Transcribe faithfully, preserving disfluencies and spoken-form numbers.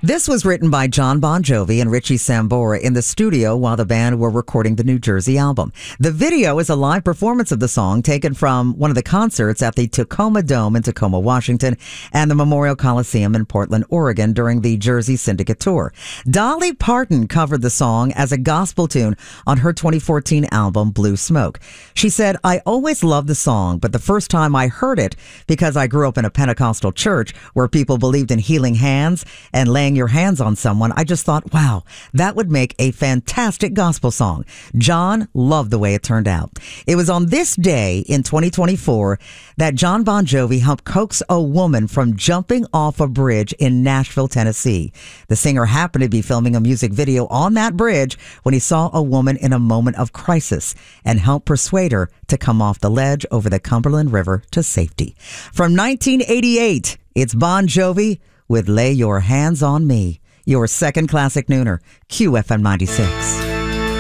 This was written by John Bon Jovi and Richie Sambora in the studio while the band were recording the New Jersey album. The video is a live performance of the song taken from one of the concerts at the Tacoma Dome in Tacoma, Washington, and the Memorial Coliseum in Portland, Oregon during the Jersey Syndicate Tour. Dolly Parton covered the song as a gospel tune on her twenty fourteen album, Blue Smoke. She said, "I always loved the song, but the first time I heard it, because I grew up in a Pentecostal church where people believed in healing hands and laying your hands on someone, I just thought, wow, that would make a fantastic gospel song." John loved the way it turned out. It was on this day in twenty twenty-four that John Bon Jovi helped coax a woman from jumping off a bridge in Nashville, Tennessee. The singer happened to be filming a music video on that bridge when he saw a woman in a moment of crisis and helped persuade her to come off the ledge over the Cumberland River to safety. From nineteen eighty-eight, it's Bon Jovi with Lay Your Hands on Me, your second classic nooner, Q F M ninety-six.